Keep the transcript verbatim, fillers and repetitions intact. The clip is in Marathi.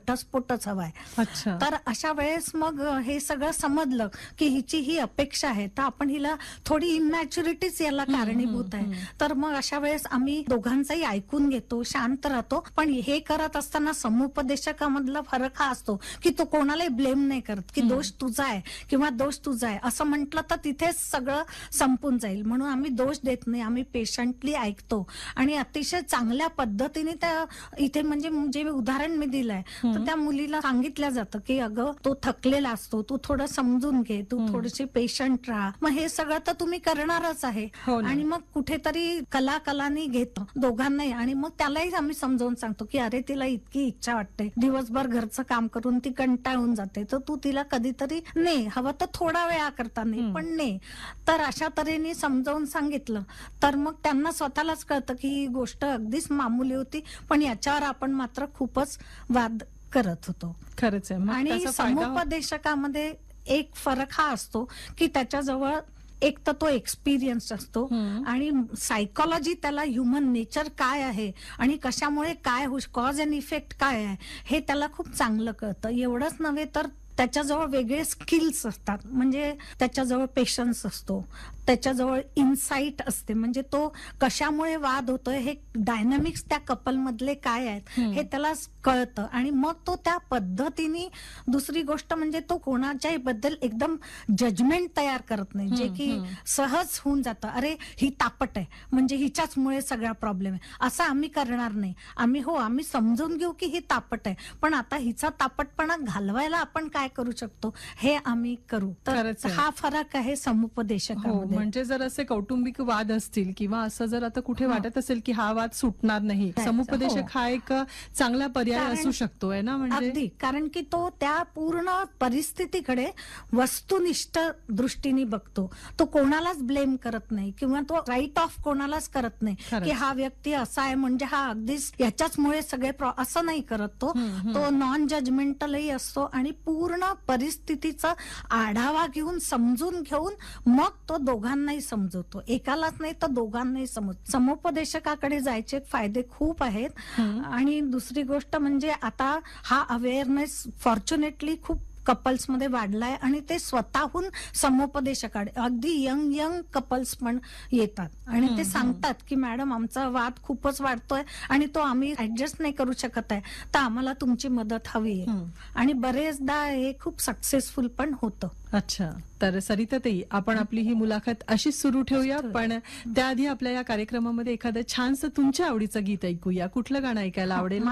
घटस्फोटच हवाय. अच्छा. तर अशा वेळेस मग हे सगळं समजलं की हिची ही अपेक्षा आहे, तर आपण हिला थोडी इमॅच्युरिटीच याला कारणीभूत आहे. तर मग अशा वेळेस आम्ही दोघांचंही ऐकून घेतो, शांत राहतो. पण हे करत असताना समुपदेशकामधला फरक हा असतो की तो कोणालाही ब्लेम नाही करत की दोष तुझा आहे किंवा दोष तुझा आहे असं म्हटलं तर तिथेच सगळं संपून जाईल. म्हणून आम्ही दोष देत नाही, आम्ही पेशंटली ऐकतो आणि अतिशय चांगल्या पद्धतीने त्या इथे म्हणजे जे उदाहरण मी दिलंय तर त्या मुलीला सांगितलं जातं की अगं तो थकलेला असतो, तू थोडं समजून घे, तू थोडीशी पेशंट राहा. मग हे सगळं तर तुम्ही करणारच आहे. आणि मग कुठेतरी कला कलानी घेतो दोघांनाही आणि मग त्यालाही आम्ही समजावून सांगतो की अरे तिला इतकी इच्छा वाटते, दिवसभर घरचं काम करून ती कंटाळून जाते, तर तू तिला कधीतरी ने हवं तर थोडा वेळा करता नाही पण ने. तर अशा तऱ्हेने समजावून सांगितलं तर मग त्यांना स्वतःलाच कळतं की ही गोष्ट अगदीच मामूली होती, पण याच्यावर आपण मात्र खूपच वाद करत होतो. खरंच आहे. आणि समुपदेशकामध्ये एक फरक हा असतो की त्याच्याजवळ एक तर तो एक्सपिरियन्स असतो आणि सायकोलॉजी त्याला ह्युमन नेचर काय आहे आणि कशामुळे काय होऊ कॉज अँड इफेक्ट काय आहे हे त्याला खूप चांगलं कळतं. एवढंच नव्हे तर त्याच्याजवळ वेगळे स्किल्स असतात, म्हणजे त्याच्याजवळ पेशन्स असतो, त्याच्याजवळ इन्साइट असते, म्हणजे तो कशामुळे वाद होतोय हे डायनामिक्स त्या कपल मधले काय आहेत हे त्याला कळतं आणि मग तो त्या पद्धतीने. दुसरी गोष्ट म्हणजे तो कोणाच्याही बद्दल एकदम जजमेंट तयार करत नाही जे की सहज होऊन जातं. अरे ही तापट आहे म्हणजे हिच्याचमुळे सगळा प्रॉब्लेम आहे असं आम्ही करणार नाही. आम्ही हो आम्ही समजून घेऊ की ही तापट आहे, पण आता हिचा तापटपणा घालवायला आपण काय करू शकतो हे आम्ही करू. तर हा फरक आहे समुपदेशकामध्ये. म्हणजे जर असे कौटुंबिक वाद असतील किंवा असं जर आता कुठे वाटत असेल की हा वाद सुटणार नाही, समुपदेशक हा एक चांगला पर्याय असू शकतो आहे ना. म्हणजे अगदी, कारण की तो त्या पूर्ण परिस्थितीकडे वस्तुनिष्ठ दृष्टीने बघतो. तो कोणालाच ब्लेम करत नाही किंवा तो राईट ऑफ कोणालाच करत नाही की हा व्यक्ती असा आहे म्हणजे हा अगदीच याच्याचमुळे सगळे असं नाही करत. तो तो नॉन जजमेंटलही असतो आणि पूर्ण परिस्थितीचा आढावा घेऊन समजून घेऊन मग तो दोघांनाही समजवतो. एकालाच नाही तर दोघांनाही समज. समुपदेशकाकडे जायचे फायदे खूप आहेत. आणि दुसरी गोष्ट म्हणजे आता हा अवेअरनेस फॉर्च्युनेटली खूप कपल्स मध्ये वाढलाय आणि ते स्वतःहून समुपदेशकाकडे अगदी यंग यंग कपल्स पण येतात आणि ते सांगतात की मॅडम आमचा वाद खूपच वाढतोय आणि तो आम्ही ऍडजस्ट नाही करू शकत आहे, तर आम्हाला तुमची मदत हवी आहे. आणि बरेचदा हे खूप सक्सेसफुल पण होतं. अच्छा. तर सरिताताई, आपण आपली ही मुलाखत अशीच सुरू ठेवूया, पण त्याआधी आपल्या या कार्यक्रमामध्ये एखादं छानसं तुमच्या आवडीचं गीत ऐकूया. कुठलं गाणं ऐकायला आवडेल?